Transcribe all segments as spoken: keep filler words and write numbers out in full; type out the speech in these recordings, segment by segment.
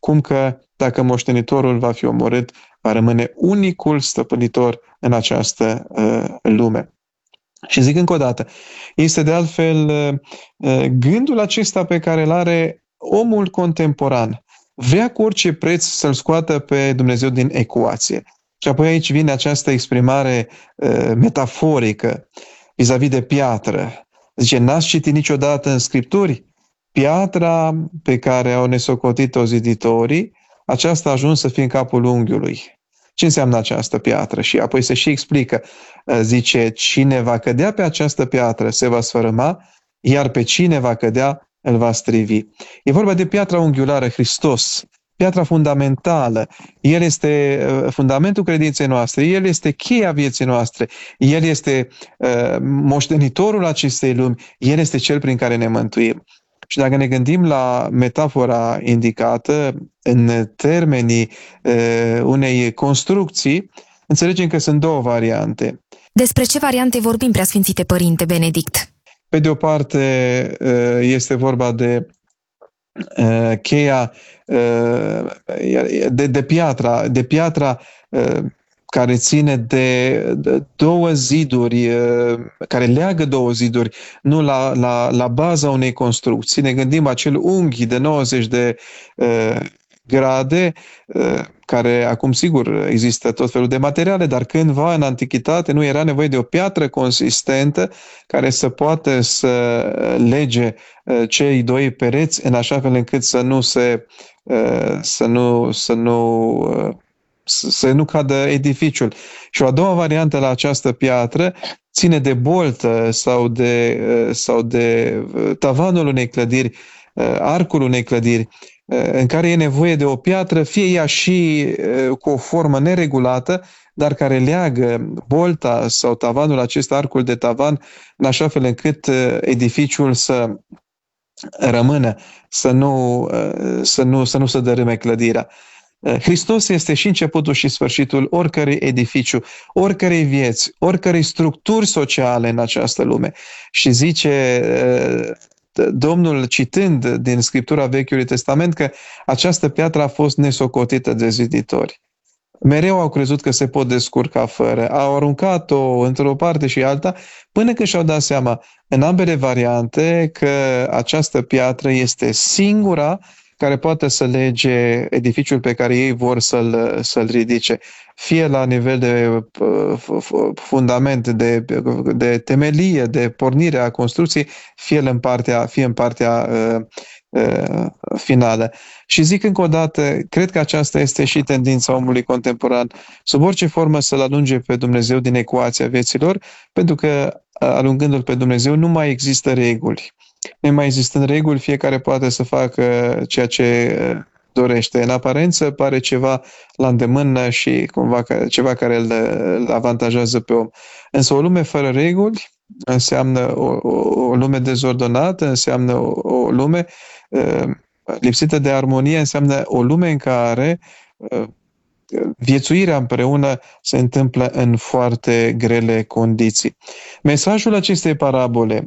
cum că dacă moștenitorul va fi omorât, va rămâne unicul stăpânitor în această uh, lume. Și zic încă o dată, este de altfel uh, gândul acesta pe care îl are omul contemporan. Vrea cu orice preț să-L scoată pe Dumnezeu din ecuație. Și apoi aici vine această exprimare uh, metaforică vis-a-vis de piatră. Zice, n-ați citit niciodată în Scripturi? Piatra pe care au nesocotit-o ziditorii, aceasta a ajuns să fie în capul unghiului. Ce înseamnă această piatră? Și apoi se și explică, zice, cine va cădea pe această piatră se va sfărâma, iar pe cine va cădea îl va strivi. E vorba de piatra unghiulară, Hristos, piatra fundamentală. El este fundamentul credinței noastre, El este cheia vieții noastre, El este uh, moștenitorul acestei lumi, El este Cel prin care ne mântuim. Și dacă ne gândim la metafora indicată în termenii uh, unei construcții, înțelegem că sunt două variante. Despre ce variante vorbim, Preasfințite Părinte Benedict? Pe de o parte uh, este vorba de uh, cheia uh, de, de piatra, de piatra uh, care ține de două ziduri, care leagă două ziduri, nu la, la, la baza unei construcții. Ne gândim acel unghi de nouăzeci de uh, grade, uh, care acum sigur există tot felul de materiale, dar cândva în antichitate nu era nevoie de o piatră consistentă care să poată să lege uh, cei doi pereți în așa fel încât să nu se uh, să nu, să nu uh, să nu cadă edificiul. Și o a doua variantă la această piatră ține de boltă sau de, sau de tavanul unei clădiri, arcul unei clădiri, în care e nevoie de o piatră, fie ea și cu o formă neregulată, dar care leagă bolta sau tavanul acesta, arcul de tavan, în așa fel încât edificiul să rămână, să nu, să nu, să nu se dărâme clădirea. Hristos este și începutul și sfârșitul oricărui edificiu, oricărei vieți, oricărei structuri sociale în această lume. Și zice Domnul, citând din Scriptura Vechiului Testament, că această piatră a fost nesocotită de ziditori. Mereu au crezut că se pot descurca fără, au aruncat-o într-o parte și alta, până când și-au dat seama în ambele variante că această piatră este singura care poate să lege edificiul pe care ei vor să-l, să-l ridice, fie la nivel de fundament, de, de temelie, de pornire a construcției, fie în partea, fie în partea uh, uh, finală. Și zic încă o dată, cred că aceasta este și tendința omului contemporan, sub orice formă să-L alunge pe Dumnezeu din ecuația vieților, pentru că alungându-L pe Dumnezeu nu mai există reguli. Nu mai există reguli, fiecare poate să facă ceea ce dorește. În aparență pare ceva la îndemână și cumva ceva care îl, îl avantajează pe om. Însă o lume fără reguli înseamnă o, o, o lume dezordonată, înseamnă o, o lume uh, lipsită de armonie, înseamnă o lume în care uh, viețuirea împreună se întâmplă în foarte grele condiții. Mesajul acestei parabole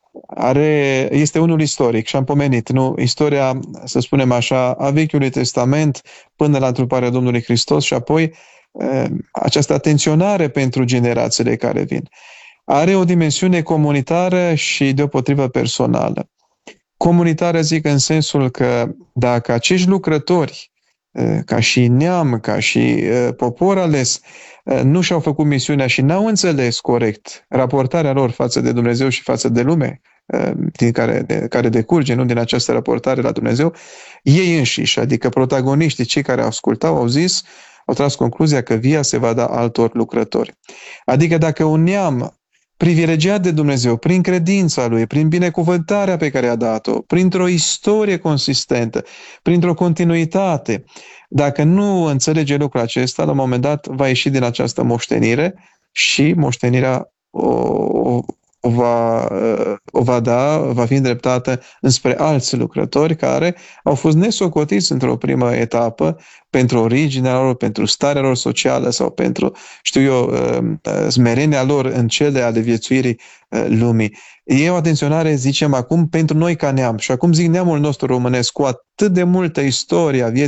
Are, este unul istoric și am pomenit, nu? Istoria, să spunem așa, a Vechiului Testament până la întruparea Domnului Hristos și apoi această atenționare pentru generațiile care vin. Are o dimensiune comunitară și deopotrivă personală. Comunitară zic în sensul că dacă acești lucrători, ca și neam, ca și popor ales, nu și-au făcut misiunea și n-au înțeles corect raportarea lor față de Dumnezeu și față de lume, din care, de, care decurge, nu din această raportare la Dumnezeu, ei înșiși, adică protagoniștii, cei care ascultau, au zis, au tras concluzia că via se va da altor lucrători. Adică dacă un neam privilegiat de Dumnezeu, prin credința lui, prin binecuvântarea pe care a dat-o, printr-o istorie consistentă, printr-o continuitate, dacă nu înțelege lucrul acesta, la un moment dat va ieși din această moștenire și moștenirea o, o, va, o va da, va fi îndreptată înspre alți lucrători care au fost nesocotiți într-o primă etapă pentru originea lor, pentru starea lor socială sau pentru, știu eu, smerenia lor în cele ale viețuirii lumii. E o atenționare, zicem acum, pentru noi ca neam. Și acum zic neamul nostru românesc cu atât de multă istorie a vieții